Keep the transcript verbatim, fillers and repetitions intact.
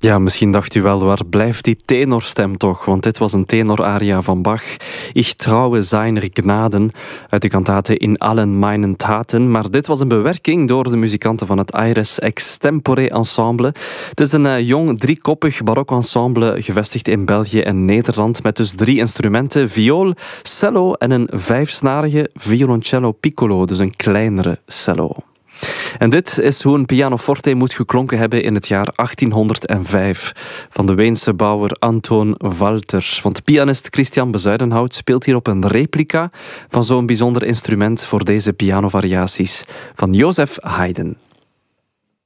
Ja, misschien dacht u wel, waar blijft die tenorstem toch? Want dit was een tenoraria van Bach. Ich traue seiner Gnaden, uit de kantate In allen meinen Taten. Maar dit was een bewerking door de muzikanten van het Aires Extempore Ensemble. Het is een uh, jong, driekoppig barokensemble gevestigd in België en Nederland, met dus drie instrumenten, viool, cello en een vijfsnarige violoncello piccolo, dus een kleinere cello. En dit is hoe een pianoforte moet geklonken hebben in het jaar achttienhonderdvijf van de Weense bouwer Anton Walter. Want pianist Christian Bezuidenhout speelt hier op een replica van zo'n bijzonder instrument voor deze pianovariaties van Joseph Haydn.